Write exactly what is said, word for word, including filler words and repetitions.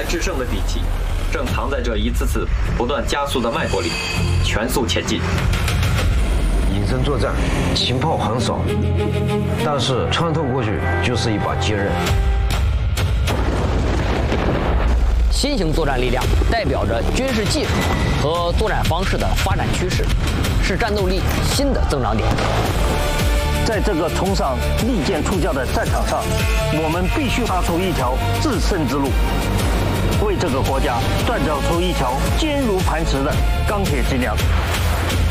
来制胜的底气，正藏在这一次次不断加速的脉搏里，全速前进。 隐身作战，情报很少，但是穿透过去就是一把坚刃。 新型作战力量代表着军事技术和作战方式的发展趋势，是战斗力新的增长点。 在这个崇尚利剑出鞘的战场上，我们必须杀出一条制胜之路，为这个国家锻造出一条坚如磐石的钢铁脊梁。